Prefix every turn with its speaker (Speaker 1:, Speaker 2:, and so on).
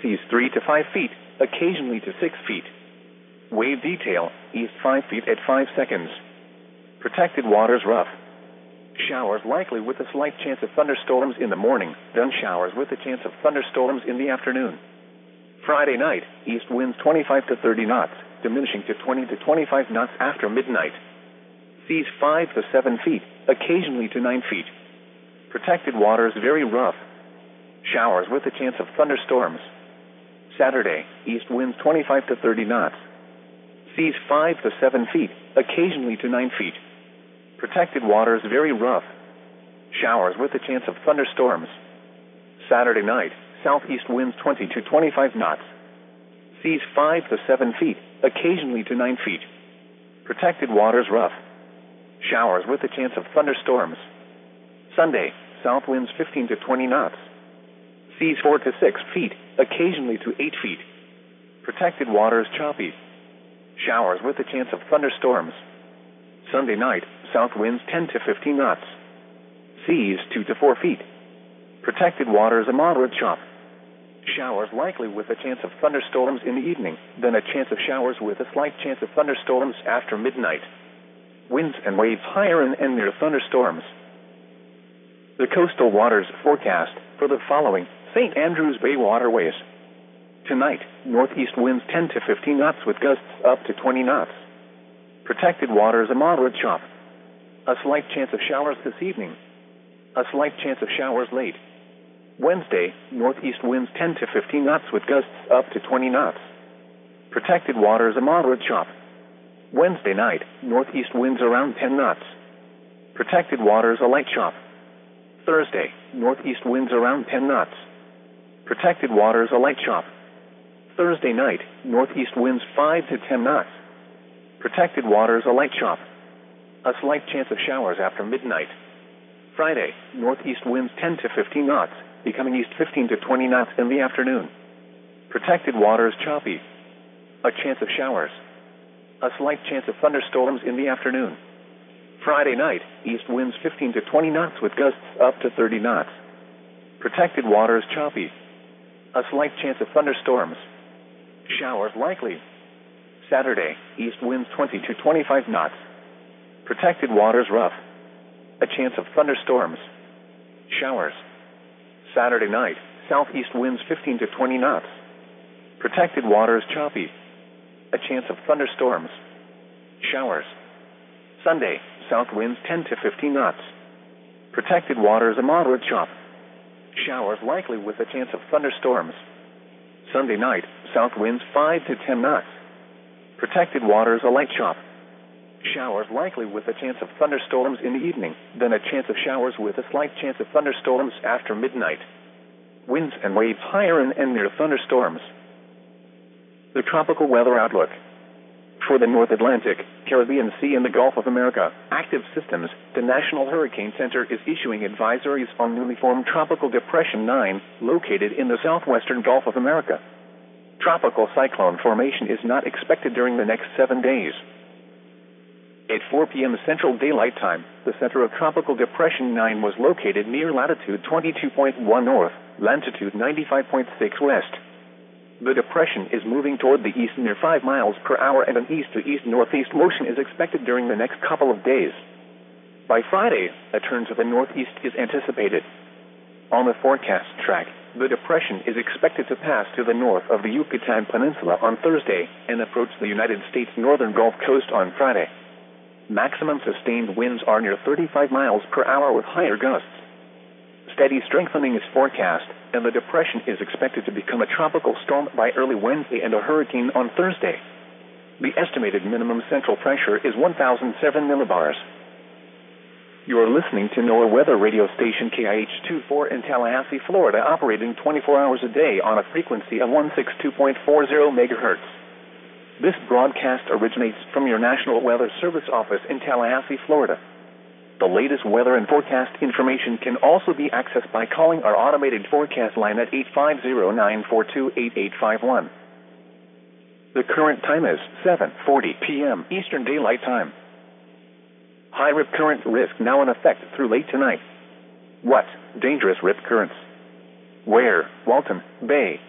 Speaker 1: Seas 3 to 5 feet, occasionally to 6 feet. Wave detail, east 5 feet at 5 seconds. Protected waters rough. Showers likely with a slight chance of thunderstorms in the morning, then showers with a chance of thunderstorms in the afternoon. Friday night, east winds 25 to 30 knots, diminishing to 20 to 25 knots after midnight. Seas 5 to 7 feet, occasionally to 9 feet. Protected waters very rough. Showers with a chance of thunderstorms. Saturday, east winds 25 to 30 knots. Seas 5 to 7 feet, occasionally to 9 feet. Protected waters very rough. Showers with a chance of thunderstorms. Saturday night, southeast winds 20 to 25 knots. Seas 5 to 7 feet, occasionally to 9 feet. Protected waters rough. Showers with a chance of thunderstorms. Sunday, south winds 15 to 20 knots. Seas 4 to 6 feet, occasionally to 8 feet. Protected waters choppy. Showers with a chance of thunderstorms. Sunday night, south winds 10 to 15 knots. Seas 2 to 4 feet. Protected waters a moderate chop. Showers likely with a chance of thunderstorms in the evening, then a chance of showers with a slight chance of thunderstorms after midnight. Winds and waves higher and near thunderstorms. The coastal waters forecast for the following St. Andrews Bay waterways. Tonight, northeast winds 10 to 15 knots with gusts up to 20 knots. Protected waters a moderate chop. A slight chance of showers this evening. A slight chance of showers late. Wednesday, northeast winds 10 to 15 knots with gusts up to 20 knots. Protected waters a moderate chop. Wednesday night, northeast winds around 10 knots. Protected waters a light chop. Thursday, northeast winds around 10 knots. Protected waters a light chop. Thursday night, northeast winds 5 to 10 knots. Protected waters a light chop. A slight chance of showers after midnight. Friday, northeast winds 10 to 15 knots, becoming east 15 to 20 knots in the afternoon. Protected waters choppy. A chance of showers. A slight chance of thunderstorms in the afternoon. Friday night, east winds 15 to 20 knots with gusts up to 30 knots. Protected waters choppy. A slight chance of thunderstorms. Showers likely. Saturday, east winds 20 to 25 knots. Protected waters rough. A chance of thunderstorms. Showers. Saturday night, southeast winds 15 to 20 knots. Protected waters choppy. A chance of thunderstorms. Showers. Sunday, south winds 10 to 15 knots. Protected waters a moderate chop. Showers likely with a chance of thunderstorms. Sunday night, south winds 5 to 10 knots. Protected waters a light chop. Showers likely with a chance of thunderstorms in the evening, then a chance of showers with a slight chance of thunderstorms after midnight. Winds and waves higher and near thunderstorms. The tropical weather outlook. For the North Atlantic, Caribbean Sea and the Gulf of America, active systems, the National Hurricane Center is issuing advisories on newly formed Tropical Depression 9, located in the southwestern Gulf of America. Tropical cyclone formation is not expected during the next 7 days. At 4 p.m. Central Daylight Time, the center of Tropical Depression 9 was located near latitude 22.1 north, longitude 95.6 west. The depression is moving toward the east near 5 miles per hour, and an east-to-east-northeast motion is expected during the next couple of days. By Friday, a turn to the northeast is anticipated. On the forecast track, the depression is expected to pass to the north of the Yucatan Peninsula on Thursday and approach the United States northern Gulf Coast on Friday. Maximum sustained winds are near 35 miles per hour with higher gusts. Steady strengthening is forecast, and the depression is expected to become a tropical storm by early Wednesday and a hurricane on Thursday. The estimated minimum central pressure is 1,007 millibars. You are listening to NOAA weather radio station KIH-24 in Tallahassee, Florida, operating 24 hours a day on a frequency of 162.40 megahertz. This broadcast originates from your National Weather Service office in Tallahassee, Florida. The latest weather and forecast information can also be accessed by calling our automated forecast line at 850-942-8851. The current time is 7:40 p.m. Eastern Daylight Time. High rip current risk now in effect through late tonight. What? Dangerous rip currents. Where? Walton Bay.